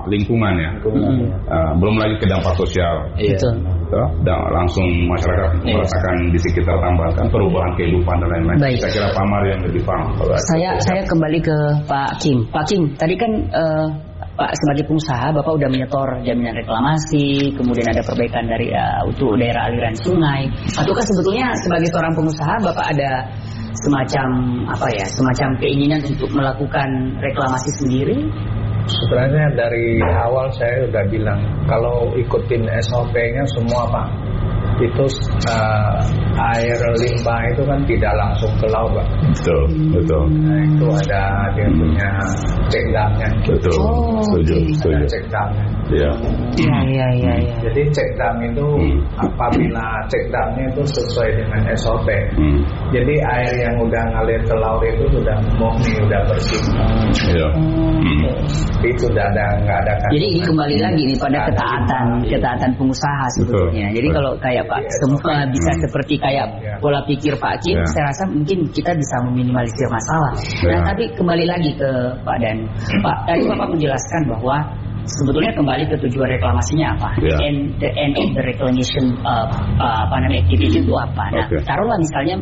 lingkungan ya. Belum lagi ke dampak sosial. Dan langsung masyarakat merasakan di sekitar tambang kan perubahan kehidupan dan lain-lain. Saya kira Pak Mar yang lebih paham. Saya kembali ke Pak Kim. Pak Kim, tadi kan Pak sebagai pengusaha, Bapak udah menyetor jaminan reklamasi, kemudian ada perbaikan dari untuk daerah aliran sungai. Ataukah sebetulnya sebagai seorang pengusaha, Bapak ada semacam keinginan untuk melakukan reklamasi sendiri? Sebenarnya dari awal saya udah bilang kalau ikutin SOP-nya semua Pak, itu air limbah itu kan tidak langsung ke laut Pak. Betul. Nah, itu ada dia punya cek damnya. Betul. Setuju. Cek damnya. Iya. Jadi cek dam itu apabila cek damnya itu sesuai dengan SOP. Jadi air yang udah ngalir ke laut itu sudah murni, udah bersih. Iya. Itu sudah nggak ada kan. Jadi ini kembali lagi nih pada ketaatan pengusaha sebetulnya. Jadi kalau kayak Pak semua bisa seperti kayak pola pikir Pak Kim, saya rasa mungkin kita bisa meminimalisir masalah. Nah, tapi kembali lagi ke Pak Dan. Pak, tadi Bapak menjelaskan bahwa sebetulnya kembali ke tujuan reklamasinya apa? The end of the reclamation activity itu apa? Nah, taruhlah misalnya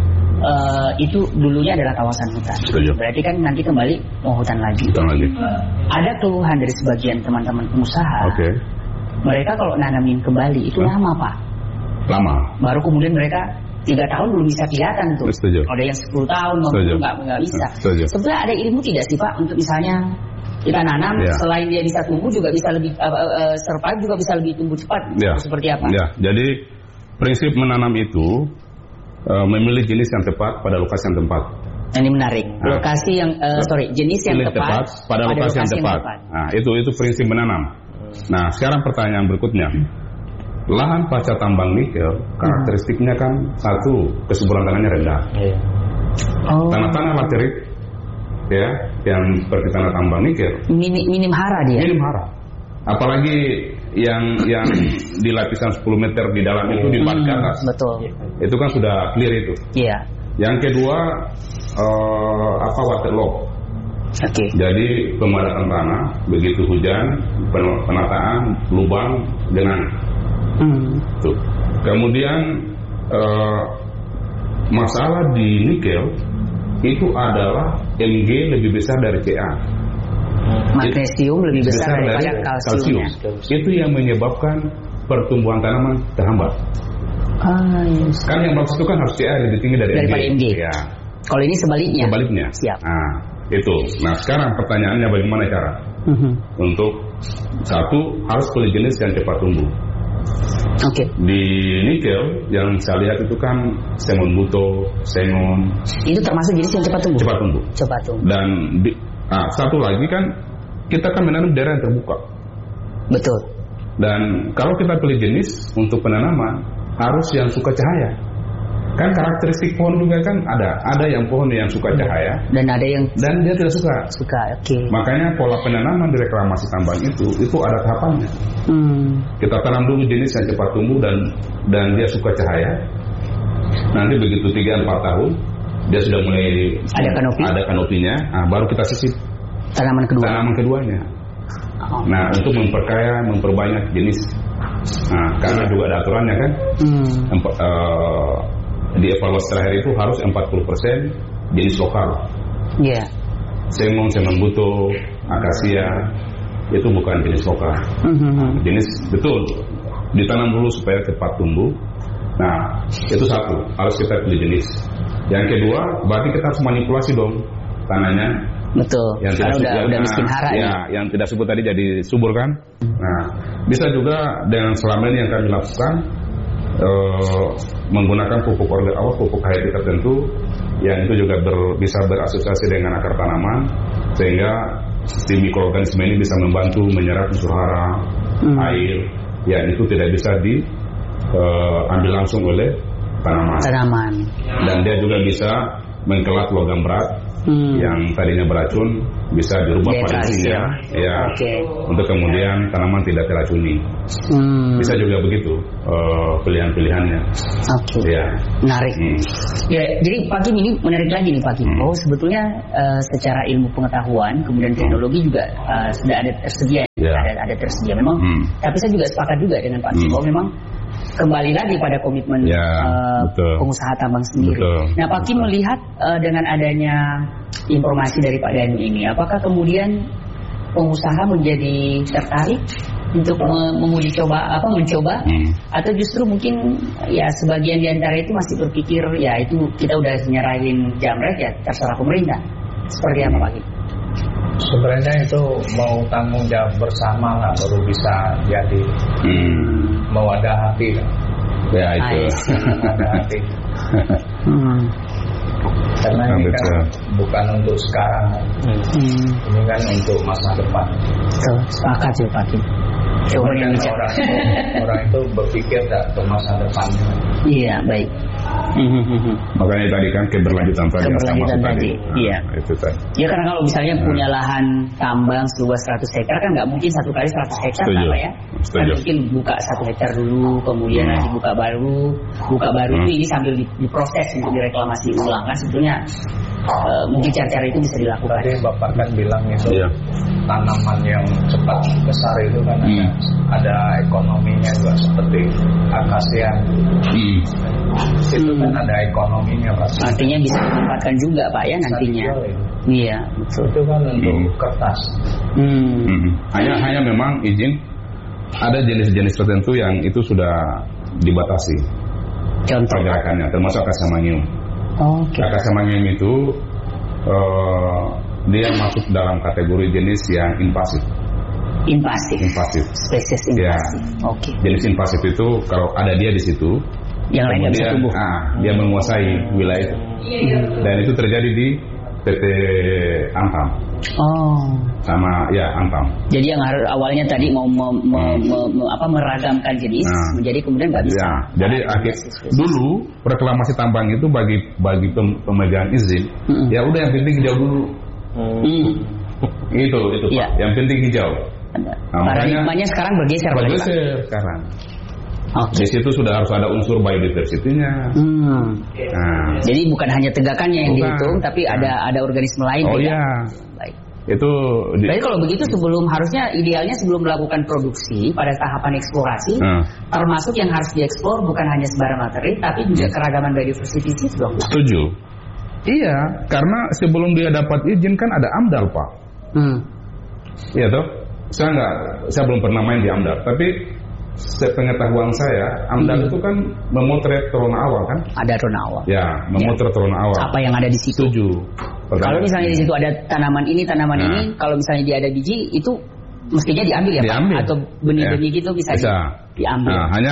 itu dulunya adalah kawasan hutan. Berarti kan nanti kembali mau hutan lagi. Ada keluhan dari sebagian teman-teman pengusaha. Mereka kalau nanamin kembali itu lama Pak. Baru kemudian mereka 3 tahun belum bisa kelihatan tuh. Ada yang 10 tahun nggak bisa. Sebenarnya ada ilmu tidak sih Pak untuk misalnya kita nanam selain dia bisa tumbuh juga bisa lebih survive juga bisa lebih tumbuh cepat. Seperti apa? Jadi prinsip menanam itu memilih jenis yang tepat pada lokasi yang tepat. Ini menarik. Lokasi yang jenis yang tepat pada lokasi yang tepat. Nah, itu prinsip menanam. Nah, sekarang pertanyaan berikutnya. Lahan pasca tambang nikel karakteristiknya kan satu, kesuburan tanahnya rendah. Tanah-tanah laterit ya, yang seperti tanah tambang nikel minim hara dia. Minim hara. Apalagi yang di lapisan 10 meter di dalam itu di bawah ke atas. Betul. Itu kan sudah clear itu. Yang kedua waterlogged. Jadi pemadatan tanah begitu hujan, penataan lubang genangan. Tuh. Kemudian masalah di nikel itu adalah Mg lebih besar dari Ca. Magnesium lebih besar daripada kalsium. Itu yang menyebabkan pertumbuhan tanaman terhambat. Kan yang bagus itu kan harus Ca lebih tinggi daripada Mg. Kalau ini sebaliknya. Siap. Nah, itu. Nah, sekarang pertanyaannya bagaimana cara untuk satu harus pilih jenis yang cepat tumbuh. Di nikel yang saya lihat itu kan Sengon Buto, Sengon. Itu termasuk jenis yang cepat tumbuh. Dan satu lagi kan kita kan menanam daerah yang terbuka. Betul. Dan kalau kita pilih jenis untuk penanaman harus yang suka cahaya. Kan karakteristik pohon juga kan ada yang pohon yang suka cahaya dan ada yang dia tidak suka. Makanya pola penanaman di reklamasi tambang itu ada tahapannya. Kita tanam dulu jenis yang cepat tumbuh dan dia suka cahaya. Nanti begitu 3-4 tahun dia sudah mulai ada kanopinya, baru kita sisip tanaman keduanya. Nah, untuk memperbanyak jenis. Nah, karena juga ada aturannya kan. Di evaluasi terakhir itu harus 40% jenis lokal. Sengon Buto, akasia itu bukan jenis lokal. Jenis betul ditanam dulu supaya cepat tumbuh. Nah, itu satu, harus kita pilih jenis. Yang kedua, berarti kita harus manipulasi dong tanahnya. Betul. Yang tidak udah miskin hara yang tidak subur tadi jadi subur kan. Nah, bisa juga dengan selama ini yang kami lakukan menggunakan pupuk hayati tertentu yang itu juga bisa berasosiasi dengan akar tanaman sehingga si mikroorganisme ini bisa membantu menyerap unsur hara, air yang itu tidak bisa diambil langsung oleh tanaman. Dan dia juga bisa mengkelat logam berat yang tadinya beracun bisa dirubah pada isinya, untuk kemudian tanaman tidak teracuni. Bisa juga begitu pilihan-pilihannya. Menarik. Ya, jadi Pak Kim ini menarik lagi nih Pak Kim. Sebetulnya secara ilmu pengetahuan kemudian teknologi juga sudah ada tersedia, ada tersedia memang. Tapi saya juga sepakat juga dengan Pak Kim bahwa memang kembali lagi pada komitmen pengusaha tambang sendiri. Nah, Pak Kim melihat dengan adanya informasi dari Pak Danu ini, apakah kemudian pengusaha menjadi tertarik untuk mencoba atau justru mungkin ya sebagian di antara itu masih berpikir ya itu kita udah nyerahin jamret ya terserah pemerintah. Seperti apa Pak Kim? Sebenarnya itu mau tanggung jawab bersama lah baru bisa jadi mewadahi. Ya itu. Mewadahi. Karena ini kan bukan untuk sekarang, ini kan untuk masa depan. Sepakat ya Pak Kim. Orang itu berpikir untuk masa depannya. Iya, baik. Makanya tadi kan keberlanjutan tadi. Iya. Itu tadi. Ya karena kalau misalnya punya lahan tambang seluas 100 hektar kan nggak mungkin satu kali 100 hektar apa ya? Kan mungkin buka 1 hektar dulu, kemudian nanti buka baru itu ini sambil diproses untuk direklamasi ulang kan sebetulnya. Mungkin cara-cara itu bisa dilakukan. Tadi Bapak kan bilang itu tanaman yang cepat besar itu kan ada ekonominya juga seperti akasia. Itu kan ada ekonominya Pak. Artinya bisa dimanfaatkan juga Pak ya nantinya. Iya, betul. Itu kan untuk kertas. Hanya memang izin ada jenis-jenis tertentu yang itu sudah dibatasi. Contoh pergerakannya termasuk Acacia Acacia Mangium itu dia masuk dalam kategori jenis yang invasif. Spesies invasif. Jenis invasif itu kalau ada dia di situ, yang lainnya bisa tumbuh. Dia menguasai wilayah itu. Dan itu terjadi di PT Antam. Sama Antam. Jadi yang harus awalnya tadi mau meragamkan jenis menjadi kemudian nggak bisa. Jadi dulu reklamasi tambang itu bagi pemegang izin ya udah yang penting hijau dulu. Itu Pak. Yang penting hijau. Paradigmanya sekarang bergeser sekarang. Di situ sudah harus ada unsur biodiversity-nya. Jadi bukan hanya tegakannya yang dihitung, tapi ada organisme lain. Baik. Itu. Jadi kalau begitu harusnya idealnya sebelum melakukan produksi pada tahapan eksplorasi, termasuk yang harus dieksplor bukan hanya sebarang materi, tapi juga keragaman biodiversity itu dong. Setuju. Iya, karena sebelum dia dapat izin kan ada AMDAL Pak. Iya toh. Saya belum pernah main di AMDAL, tapi sepengetahuan saya, AMDAL itu kan memotret rona awal kan? Ada rona awal. Ya, memotret rona awal. Apa yang ada di situ? Setuju. Kalau misalnya di situ ada tanaman ini, kalau misalnya dia ada biji, itu mestinya diambil ya Pak? Atau benih-benih gitu bisa diambil. Nah, hanya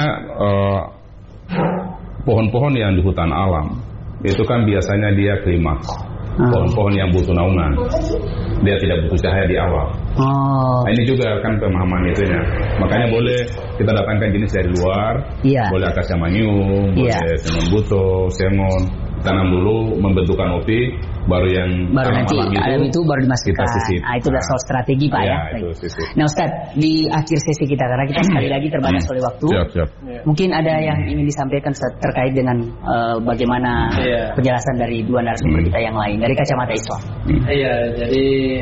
pohon-pohon yang di hutan alam, itu kan biasanya dia klimaks. Pohon-pohon yang butuh naungan, dia tidak butuh cahaya di awal. Nah, ini juga kan pemahaman itunya. Makanya boleh kita datangkan jenis dari luar, boleh Acacia Mangium, boleh Sengon buto, sengon, tanam dulu membentukkan opi, baru nanti itu baru dimasukkan. Itu udah soal strategi Pak ya. Nah Ustaz, di akhir sesi kita karena kita sekali lagi terbatas oleh waktu. Siap. Mungkin ada yang ingin disampaikan Ustaz terkait dengan bagaimana penjelasan dari dua narasumber kita yang lain dari kacamata Islam. Iya, jadi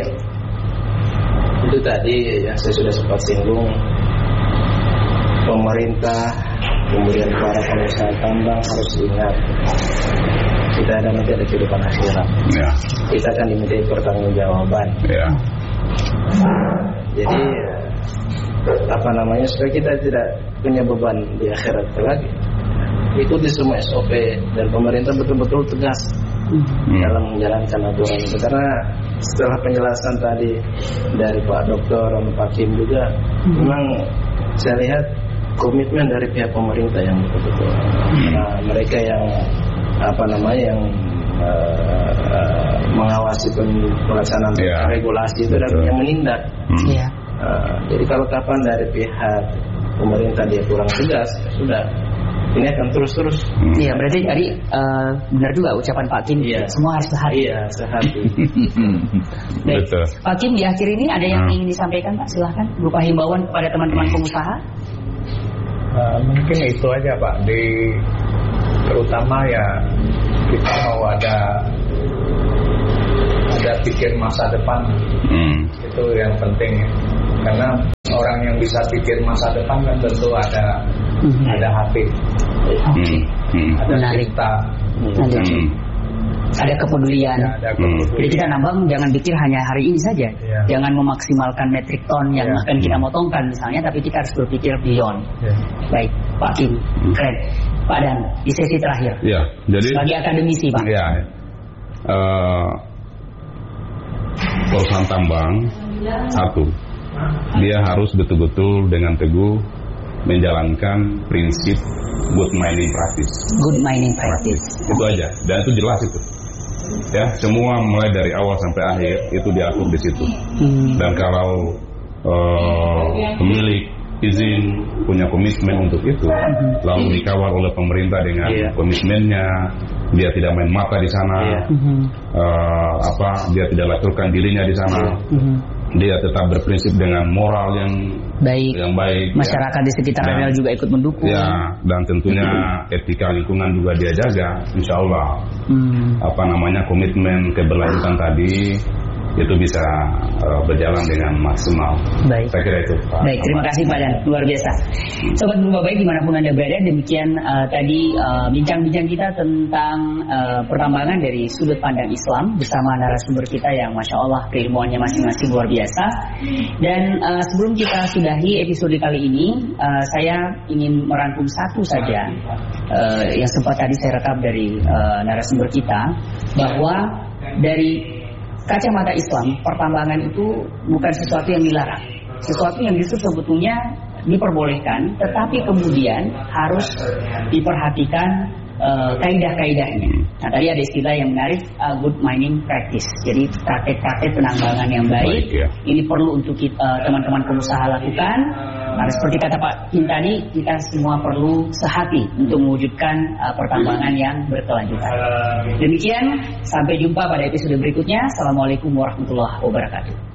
itu tadi yang saya sudah sempat singgung, pemerintah kemudian para pengusaha tambang harus ingat kita ada nanti ada kehidupan akhirat. Kita akan dimintai pertanggungjawaban. Jadi supaya kita tidak punya beban di akhirat lagi. Ikuti semua SOP dan pemerintah betul-betul tegas dalam menjalankan aturan itu. Karena setelah penjelasan tadi dari Pak Dokter dan Pak Kim juga, memang saya lihat komitmen dari pihak pemerintah yang betul-betul. Nah, mereka yang mengawasi pelaksanaan regulasi itu dan yang menindak. Jadi kalau kapan dari pihak pemerintah dia kurang tegas, sudah ini akan terus. Iya, berarti tadi benar juga ucapan Pak Kim. Iya. Semua harus sehati. Iya, sehati. Baik. Pak Kim, di akhir ini ada yang ingin disampaikan, Pak? Silahkan. Berupa himbauan kepada teman-teman pengusaha. Mungkin itu aja, Pak. Terutama ya kita mau ada pikir masa depan. Itu yang penting. Karena orang yang bisa pikir masa depan kan tentu ada hati, ada cerita, ada kepedulian. Jadi kita nambang jangan pikir hanya hari ini saja, jangan memaksimalkan metrik ton yang akan kita motongkan misalnya, tapi kita harus berpikir beyond. Baik, Pak Kim, keren. Pak Dan, di sesi terakhir. Ya, jadi sebagai akademisi, Pak. Ya, perusahaan tambang satu, dia harus betul-betul dengan teguh menjalankan prinsip good mining practice. Good mining practice. Itu aja, dan itu jelas itu. Ya, semua mulai dari awal sampai akhir itu diatur di situ. Dan kalau pemilik izin punya komitmen untuk itu, lalu dikawal oleh pemerintah dengan komitmennya, dia tidak main mata di sana, dia tidak laturkan dirinya di sana, dia tetap berprinsip dengan moral yang baik. Masyarakat di sekitar rel juga ikut mendukung. Ya, dan tentunya etika lingkungan juga dia jaga, insya Allah. Komitmen keberlanjutan tadi itu bisa berjalan dengan maksimal. Baik. Saya kira itu, Pak. Baik, terima kasih Pak Dan, luar biasa. Sobat Berubah Baik dimanapun Anda berada, demikian tadi bincang-bincang kita tentang pertambangan dari sudut pandang Islam bersama narasumber kita yang Masya Allah keilmuannya masing-masing luar biasa. Dan sebelum kita sudahi episode kali ini, saya ingin merangkum satu saja yang sempat tadi saya rekap dari narasumber kita, bahwa dari kacamata Islam, pertambangan itu bukan sesuatu yang dilarang, sesuatu yang justru sebetulnya diperbolehkan, tetapi kemudian harus diperhatikan kaidah-kaidahnya. Nah, tadi ada istilah yang menarik, good mining practice. Jadi praktek-praktek penambangan yang baik, ini perlu untuk teman-teman pengusaha lakukan. Nah, seperti kata Pak Kim tadi, kita semua perlu sehati untuk mewujudkan pertambangan yang berkelanjutan. Demikian, sampai jumpa pada episode berikutnya. Assalamualaikum warahmatullahi wabarakatuh.